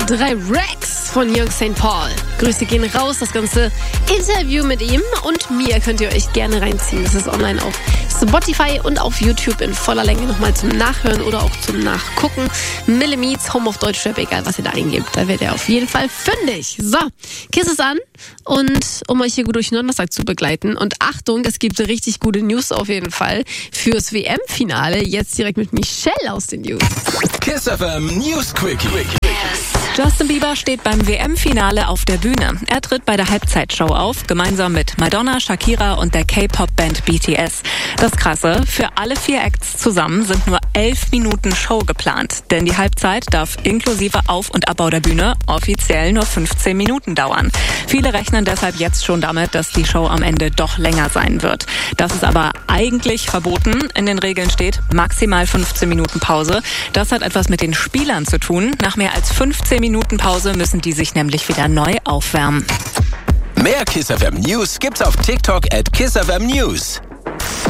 3 Racks von Jörg St. Paul. Grüße gehen raus, das ganze Interview mit ihm und mir könnt ihr euch gerne reinziehen. Das ist online auf Spotify und auf YouTube in voller Länge nochmal zum Nachhören oder auch zum Nachgucken. Mille Meets, Home of Deutschrap, egal was ihr da eingebt, da werdet ihr auf jeden Fall fündig. So, Kiss es an und um euch hier gut durch den Donnerstag zu begleiten. Und Achtung, es gibt richtig gute News auf jeden Fall fürs WM-Finale. Jetzt direkt mit Michelle aus den News. Kiss FM News Quickie. Justin Bieber steht beim WM-Finale auf der Bühne. Er tritt bei der Halbzeitshow auf, gemeinsam mit Madonna, Shakira und der K-Pop-Band BTS. Das Krasse, für alle 4 Acts zusammen sind nur 11 Minuten Show geplant. Denn die Halbzeit darf inklusive Auf- und Abbau der Bühne offiziell nur 15 Minuten dauern. Viele rechnen deshalb jetzt schon damit, dass die Show am Ende doch länger sein wird. Das ist aber eigentlich verboten. In den Regeln steht maximal 15 Minuten Pause. Das hat etwas mit den Spielern zu tun. Nach mehr als 15 Minuten Pause müssen die sich nämlich wieder neu aufwärmen. Mehr Kiss FM News gibt's auf TikTok @KissFM News.